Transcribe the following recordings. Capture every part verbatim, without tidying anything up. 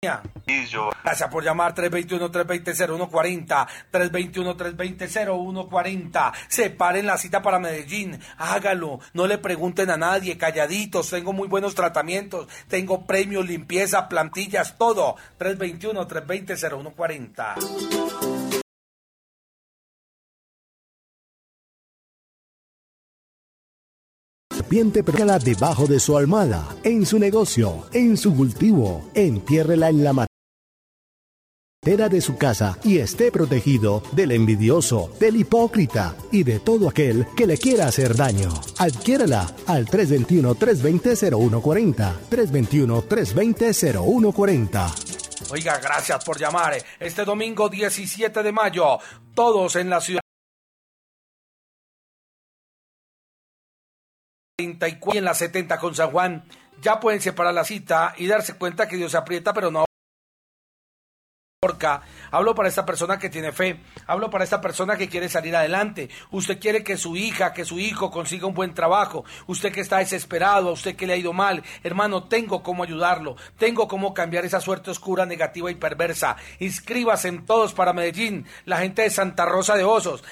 Y yo. Gracias por llamar. Tres dos uno, tres dos cero, cero uno cuatro cero, tres dos uno, tres dos cero, cero uno cuatro cero. Separen la cita para Medellín, hágalo, no le pregunten a nadie, calladitos. Tengo muy buenos tratamientos, tengo premios, limpieza, plantillas, todo. Tres dos uno, tres dos cero, cero uno cuatro cero. Serpiente, pégala debajo de su almohada, en su negocio, en su cultivo, entiérrela en la matera de su casa y esté protegido del envidioso, del hipócrita y de todo aquel que le quiera hacer daño. Adquiérala al tres dos uno, tres dos cero, cero uno cuatro cero, tres dos uno, tres dos cero, cero uno cuatro cero. Oiga, gracias por llamar. Este domingo diecisiete de mayo, todos en la ciudad y en la setenta con San Juan, ya pueden separar la cita y darse cuenta que Dios aprieta, pero no ahorca. Hablo para esta persona que tiene fe, hablo para esta persona que quiere salir adelante. Usted quiere que su hija, que su hijo consiga un buen trabajo. Usted que está desesperado, a usted que le ha ido mal, hermano, tengo cómo ayudarlo, tengo cómo cambiar esa suerte oscura, negativa y perversa. Inscríbase en Todos para Medellín, la gente de Santa Rosa de Osos,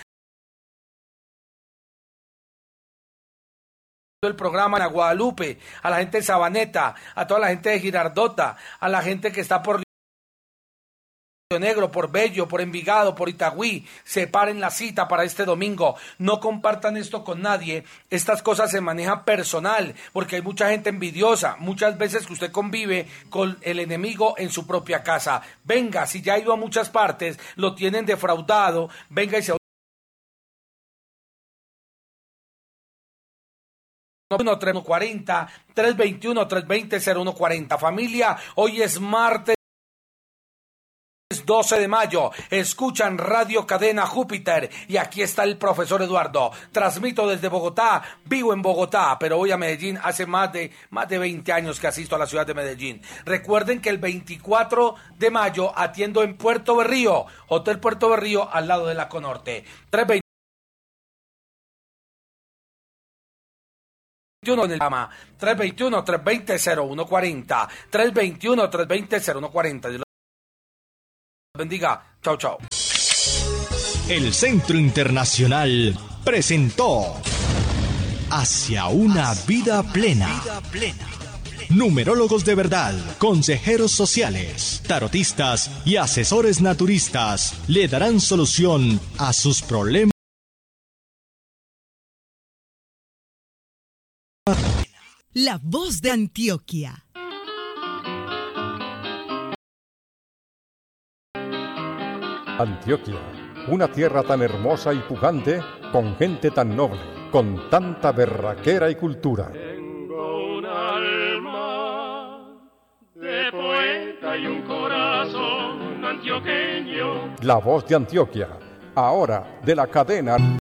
el programa en Guadalupe, a la gente de Sabaneta, a toda la gente de Girardota, a la gente que está por Río Negro, por Bello, por Envigado, por Itagüí. Separen la cita para este domingo, no compartan esto con nadie. Estas cosas se manejan personal, porque hay mucha gente envidiosa, muchas veces que usted convive con el enemigo en su propia casa. Venga, si ya ha ido a muchas partes, lo tienen defraudado, venga y se uno tres cuatro cero, tres dos uno, tres dos cero, cero uno cuatro cero. Familia, hoy es martes doce de mayo, escuchan Radio Cadena Júpiter y aquí está el profesor Eduardo. Transmito desde Bogotá, vivo en Bogotá, pero voy a Medellín hace más de, más de veinte años que asisto a la ciudad de Medellín. Recuerden que el veinticuatro de mayo atiendo en Puerto Berrío, Hotel Puerto Berrío, al lado de la Conorte. tres dos uno en el programa, tres dos uno, tres dos cero, cero uno cuatro cero, tres dos uno, tres dos cero, cero uno cuatro cero. Dios los bendiga. Chao, chao. El Centro Internacional presentó Hacia una vida plena. Numerólogos de verdad, consejeros sociales, tarotistas y asesores naturistas le darán solución a sus problemas. La voz de Antioquia. Antioquia, una tierra tan hermosa y pujante, con gente tan noble, con tanta berraquera y cultura. Tengo un alma de poeta y un corazón antioqueño. La voz de Antioquia, ahora de la cadena